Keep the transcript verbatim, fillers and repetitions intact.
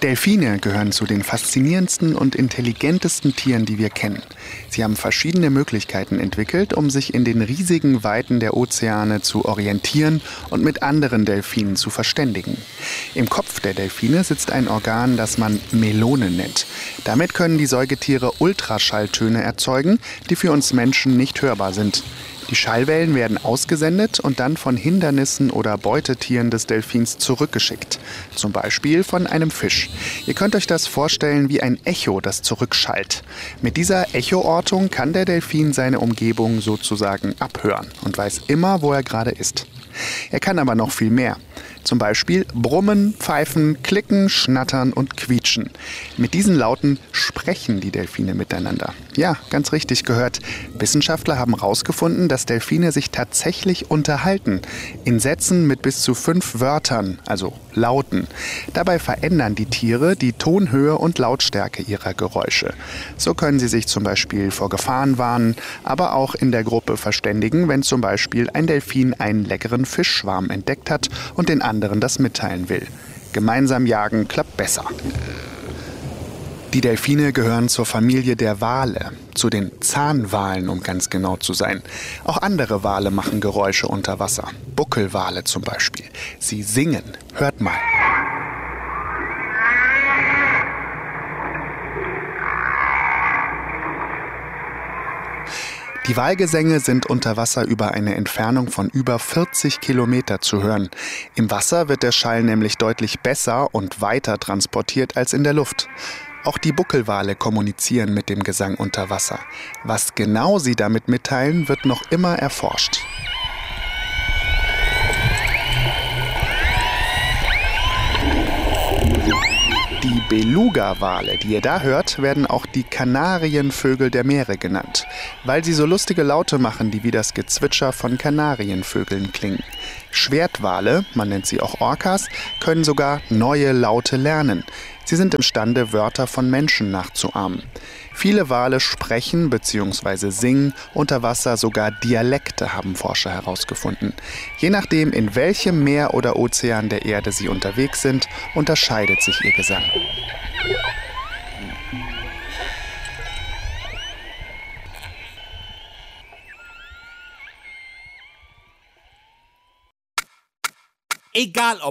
Delfine gehören zu den faszinierendsten und intelligentesten Tieren, die wir kennen. Sie haben verschiedene Möglichkeiten entwickelt, um sich in den riesigen Weiten der Ozeane zu orientieren und mit anderen Delfinen zu verständigen. Im Kopf der Delfine sitzt ein Organ, das man Melone nennt. Damit können die Säugetiere Ultraschalltöne erzeugen, die für uns Menschen nicht hörbar sind. Die Schallwellen werden ausgesendet und dann von Hindernissen oder Beutetieren des Delfins zurückgeschickt. Zum Beispiel von einem Fisch. Ihr könnt euch das vorstellen wie ein Echo, das zurückschallt. Mit dieser Echoortung kann der Delfin seine Umgebung sozusagen abhören und weiß immer, wo er gerade ist. Er kann aber noch viel mehr. Zum Beispiel brummen, pfeifen, klicken, schnattern und quietschen. Mit diesen Lauten sprechen die Delfine miteinander. Ja, ganz richtig gehört. Wissenschaftler haben herausgefunden, dass Delfine sich tatsächlich unterhalten. In Sätzen mit bis zu fünf Wörtern, also Lauten. Dabei verändern die Tiere die Tonhöhe und Lautstärke ihrer Geräusche. So können sie sich zum Beispiel vor Gefahren warnen, aber auch in der Gruppe verständigen, wenn zum Beispiel ein Delfin einen leckeren Fischschwarm entdeckt hat und den anderen das mitteilen will. Gemeinsam jagen klappt besser. Die Delfine gehören zur Familie der Wale, zu den Zahnwalen, um ganz genau zu sein. Auch andere Wale machen Geräusche unter Wasser. Buckelwale zum Beispiel. Sie singen. Hört mal. Die Walgesänge sind unter Wasser über eine Entfernung von über vierzig Kilometer zu hören. Im Wasser wird der Schall nämlich deutlich besser und weiter transportiert als in der Luft. Auch die Buckelwale kommunizieren mit dem Gesang unter Wasser. Was genau sie damit mitteilen, wird noch immer erforscht. Die Beluga-Wale, die ihr da hört, werden auch die Kanarienvögel der Meere genannt, weil sie so lustige Laute machen, die wie das Gezwitscher von Kanarienvögeln klingen. Schwertwale, man nennt sie auch Orcas, können sogar neue Laute lernen. Sie sind imstande, Wörter von Menschen nachzuahmen. Viele Wale sprechen bzw. singen unter Wasser sogar Dialekte, haben Forscher herausgefunden. Je nachdem, in welchem Meer oder Ozean der Erde sie unterwegs sind, unterscheidet sich ihr Gesang. Egal ob